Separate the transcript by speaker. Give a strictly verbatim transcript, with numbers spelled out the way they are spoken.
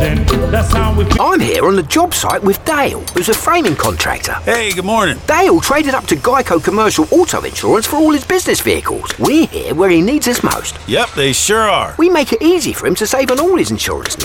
Speaker 1: building. That's how we
Speaker 2: I'm here on the job site with Dale, who's a framing contractor.
Speaker 3: Hey, good morning.
Speaker 2: Dale traded up to Geico Commercial Auto Insurance for all his business vehicles. We're here where he needs us most.
Speaker 3: Yep, they sure are.
Speaker 2: We make it easy for him to save on all his insurance needs.